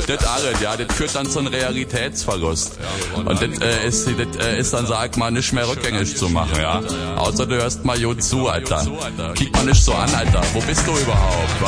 Das alles, ja, das führt dann zu einem Realitätsverlust. Und das ist dann, sag mal, nicht mehr rückgängig zu machen, ja. Außer du hörst mal gut zu, Alter. Kick mal nicht so an, Alter. Wo bist du überhaupt?